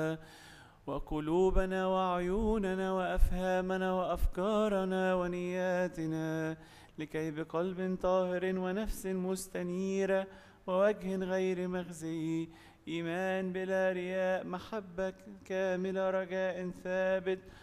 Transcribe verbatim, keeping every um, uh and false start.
وقلوبنا وعيوننا وأفهامنا وأفكارنا ونياتنا، لكي بقلب طاهر ونفس مستنيرة ووجه غير مخزي، إيمان بلا رياء، محبة كاملة، رجاء ثابت،